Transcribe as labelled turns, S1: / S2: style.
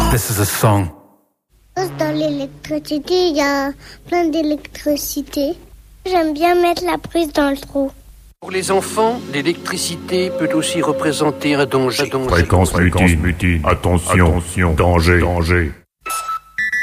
S1: This is a song.
S2: Dans l'électricité, il y a plein d'électricité. J'aime bien mettre la prise dans le trou.
S3: Pour les enfants, l'électricité peut aussi représenter un danger.
S4: Fréquence mutine. Attention, danger.